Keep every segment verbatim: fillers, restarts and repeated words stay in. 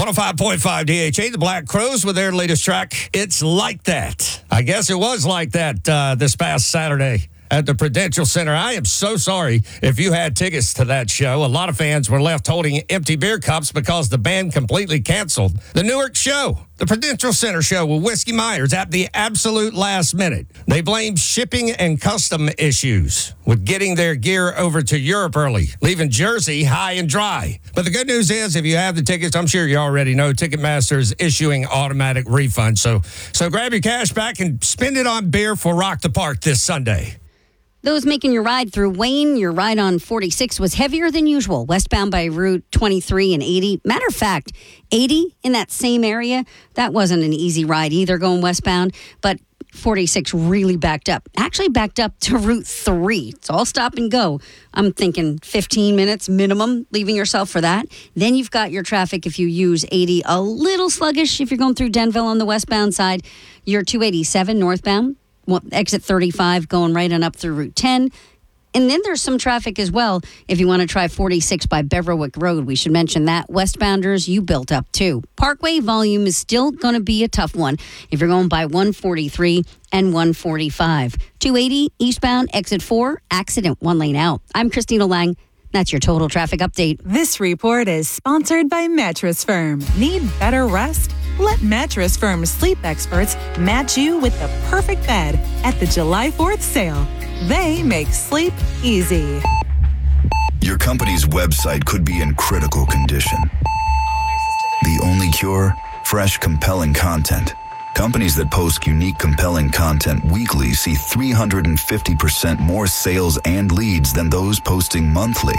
one oh five point five D H A, the Black Crowes with their latest track, It's Like That. I guess it was like that uh, this past Saturday at the Prudential Center. I am so sorry if you had tickets to that show. A lot of fans were left holding empty beer cups because the band completely canceled the Newark show, the Prudential Center show with Whiskey Myers at the absolute last minute. They blamed shipping and custom issues with getting their gear over to Europe early, leaving Jersey high and dry. But the good news is, if you have the tickets, I'm sure you already know, Ticketmaster is issuing automatic refunds. So, so grab your cash back and spend it on beer for Rock the Park this Sunday. Those making your ride through Wayne, your ride on forty-six was heavier than usual, westbound by Route twenty-three and eighty. Matter of fact, eighty in that same area, that wasn't an easy ride either going westbound, but forty-six really backed up. Actually backed up to Route three. It's all stop and go. I'm thinking fifteen minutes minimum, leaving yourself for that. Then you've got your traffic if you use eighty, a little sluggish if you're going through Denville on the westbound side. You're two eighty-seven northbound. Well, exit thirty-five going right on up through Route ten. And then there's some traffic as well if you want to try forty-six by Beverwick Road. We should mention that. Westbounders, you built up too. Parkway volume is still going to be a tough one if you're going by one forty-three and one forty-five. two eighty eastbound, exit four, accident, one lane out. I'm Christina Lang. That's your total traffic update. This report is sponsored by Mattress Firm. Need better rest? Let Mattress Firm's sleep experts match you with the perfect bed at the July fourth sale. They make sleep easy. Your company's website could be in critical condition. The only cure? Fresh, compelling content. Companies that post unique, compelling content weekly see three hundred fifty percent more sales and leads than those posting monthly.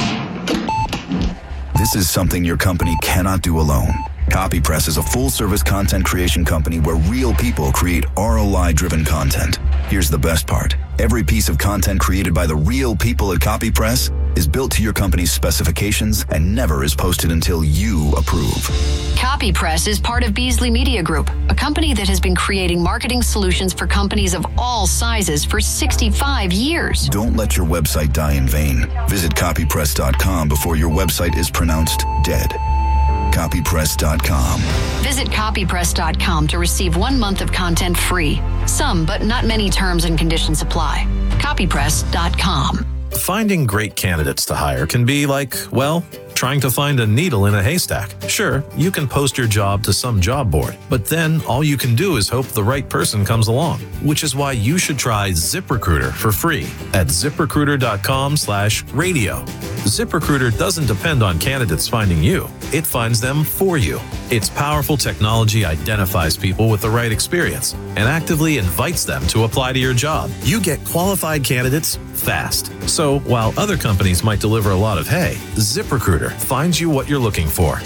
This is something your company cannot do alone. CopyPress is a full-service content creation company where real people create R O I-driven content. Here's the best part. Every piece of content created by the real people at CopyPress is built to your company's specifications and never is posted until you approve. CopyPress is part of Beasley Media Group, a company that has been creating marketing solutions for companies of all sizes for sixty-five years. Don't let your website die in vain. Visit copypress dot com before your website is pronounced dead. copypress dot com. Visit copypress dot com to receive one month of content free. Some, but not many terms and conditions apply. copypress dot com. Finding great candidates to hire can be like, well, trying to find a needle in a haystack. Sure, you can post your job to some job board, but then all you can do is hope the right person comes along, which is why you should try ZipRecruiter for free at ziprecruiter dot com slash radio. ZipRecruiter doesn't depend on candidates finding you. It finds them for you. Its powerful technology identifies people with the right experience and actively invites them to apply to your job. You get qualified candidates fast. So while other companies might deliver a lot of hay, ZipRecruiter finds you what you're looking for.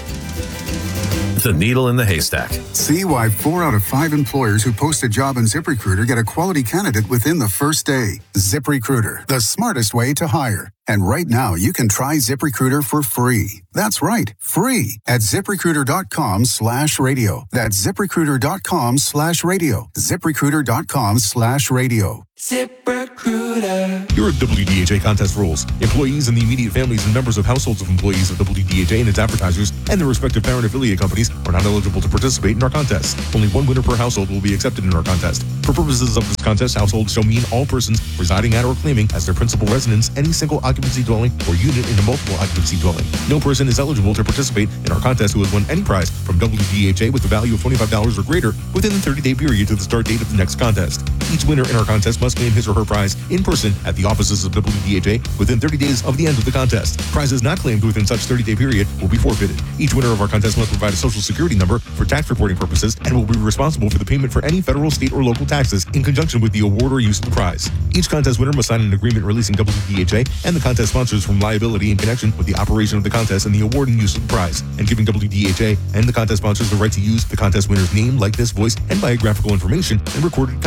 The needle in the haystack. See why four out of five employers who post a job in ZipRecruiter get a quality candidate within the first day. ZipRecruiter, the smartest way to hire. And right now, you can try ZipRecruiter for free. That's right, free at ziprecruiter dot com slash radio. That's ziprecruiter dot com slash radio. ziprecruiter dot com slash radio. ZipRecruiter. Here are W D H A contest rules. Employees and the immediate families and members of households of employees of W D H A and its advertisers and their respective parent affiliate companies are not eligible to participate in our contest. Only one winner per household will be accepted in our contest. For purposes of this contest, households shall mean all persons residing at or claiming as their principal residence any single occupancy dwelling or unit in a multiple occupancy dwelling. No person is eligible to participate in our contest who has won any prize from W D H A with a value of twenty-five dollars or greater within the thirty-day period to the start date of the next contest. Each winner in our contest must claim his or her prize in person at the offices of W D H A within thirty days of the end of the contest. Prizes not claimed within such thirty-day period will be forfeited. Each winner of our contest must provide a social security number for tax reporting purposes and will be responsible for the payment for any federal, state, or local taxes in conjunction with the award or use of the prize. Each contest winner must sign an agreement releasing W D H A and the contest sponsors from liability in connection with the operation of the contest and the award and use of the prize, and giving W D H A and the contest sponsors the right to use the contest winner's name, likeness, voice, and biographical information and recorded comments in connection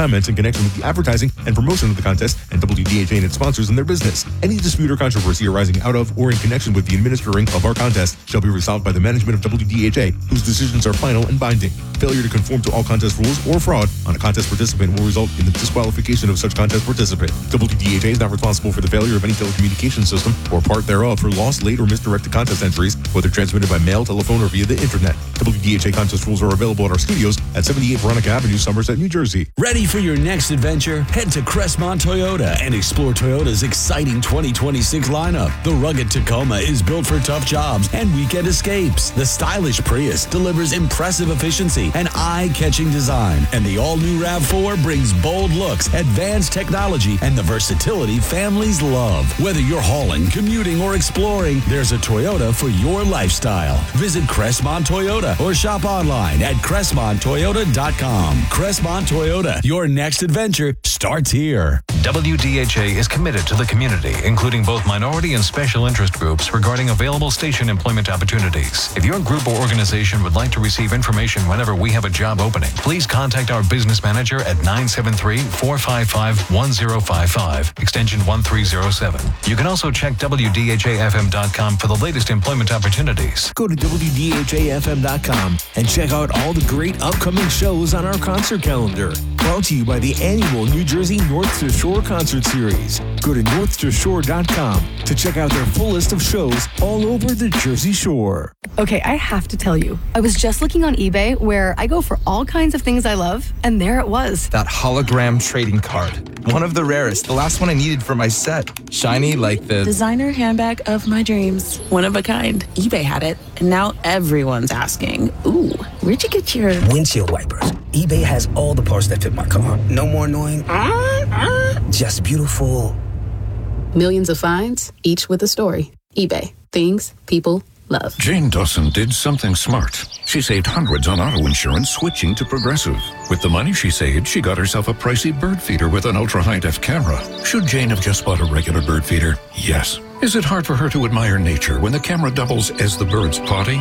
connection with the advertising and promotion of the contest and W D H A and its sponsors in their business. Any dispute or controversy arising out of or in connection with the administering of our contest shall be resolved by the management of W D H A, whose decisions are final and binding. Failure to conform to all contest rules or fraud on a contest participant will result in the disqualification of such contest participant. W D H A is not responsible for the failure of any telecommunications system or part thereof for lost, late, or misdirected contest entries, whether transmitted by mail, telephone, or via the internet. W D H A contest rules are available at our studios at seventy-eight Veronica Avenue, Somerset, New Jersey. Ready for your next adventure? Head to Crestmont Toyota and explore Toyota's exciting twenty twenty-six lineup. The rugged Tacoma is built for tough jobs and weekend escapes. The stylish Prius delivers impressive efficiency and eye-catching design. And the all-new RAV four brings bold looks, advanced technology, and the versatility families love. Whether you're hauling, commuting, or exploring, there's a Toyota for your lifestyle. Visit Crestmont Toyota or shop online at crestmont toyota dot com. Crestmont Toyota, your next adventure starts here. W D H A is committed to the community, including both minority and special interest groups, regarding available station employment opportunities. If your group or organization would like to receive information whenever we have a job opening, please contact our business manager at nine seven three, four five five, one zero five five, extension one three zero seven. You can also check W D H A F M dot com for the latest employment opportunities. Go to W D H A F M dot com and check out all the great upcoming shows on our concert calendar. Brought to you by the annual New Jersey North to Shore Concert Series. Go to north to shore dot com to check out their full list of shows all over the Jersey Shore. Okay, I have to tell you, I was just looking on eBay where I go for all kinds of things I love, and there it was. That hologram trading card. One of the rarest. The last one I needed for my set. Shiny like the... designer handbag of my dreams. One of a kind. eBay had it, and now everyone's asking, ooh, where'd you get your... windshield wipers. eBay has all the parts that fit my car. No more annoying... Uh, uh, just beautiful. Millions of finds, each with a story. eBay. Things people love. Jane Dawson did something smart. She saved hundreds on auto insurance switching to Progressive. With the money she saved, she got herself a pricey bird feeder with an ultra-high-def camera. Should Jane have just bought a regular bird feeder? Yes. Is it hard for her to admire nature when the camera doubles as the bird's potty?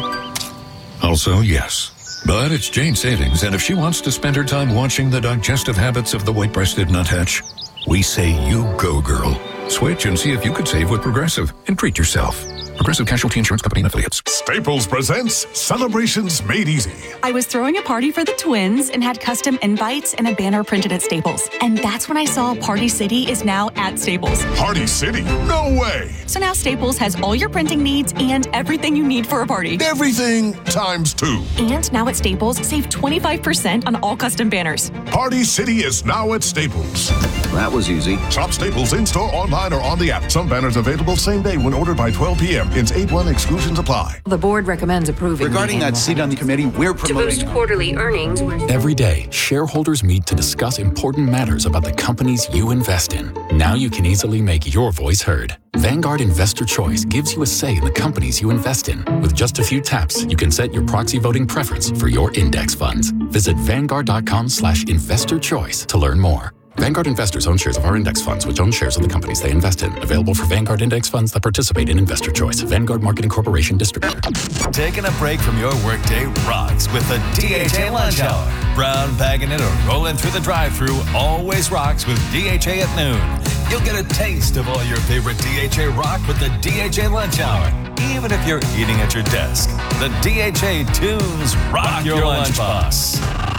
Also, yes. But it's Jane's savings, and if she wants to spend her time watching the digestive habits of the white-breasted nuthatch, we say you go, girl. Switch and see if you could save with Progressive and treat yourself. Progressive Casualty Insurance Company and Affiliates. Staples presents Celebrations Made Easy. I was throwing a party for the twins and had custom invites and a banner printed at Staples. And that's when I saw Party City is now at Staples. Party City? No way! So now Staples has all your printing needs and everything you need for a party. Everything times two. And now at Staples, save twenty-five percent on all custom banners. Party City is now at Staples. That was easy. Shop Staples in-store, online, or on the app. Some banners available same day when ordered by twelve p.m. Ins eight one exclusions apply. The board recommends approving. Regarding that seat on the committee, we're promoting... To boost quarterly earnings. Every day, shareholders meet to discuss important matters about the companies you invest in. Now you can easily make your voice heard. Vanguard Investor Choice gives you a say in the companies you invest in. With just a few taps, you can set your proxy voting preference for your index funds. Visit vanguard.com slash investor choice to learn more. Vanguard investors own shares of our index funds, which own shares of the companies they invest in. Available for Vanguard index funds that participate in Investor Choice. Vanguard Marketing Corporation Distributor. Taking a break from your workday rocks with the D H A Lunch Hour. Brown bagging it or rolling through the drive-thru always rocks with D H A at noon. You'll get a taste of all your favorite D H A rock with the D H A Lunch Hour. Even if you're eating at your desk, the D H A tunes rock, rock your, your lunchbox.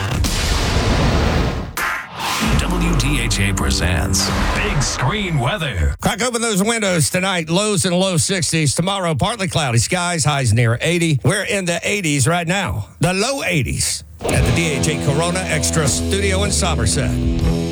W D H A presents Big Screen Weather. Crack open those windows tonight. Lows in the low sixties. Tomorrow, partly cloudy skies. Highs near eighty. We're in the eighties right now. The low eighties at the D H A Corona Extra Studio in Somerset.